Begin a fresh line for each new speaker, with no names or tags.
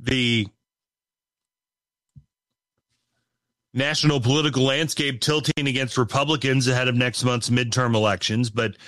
the national political landscape tilting against Republicans ahead of next month's midterm elections. But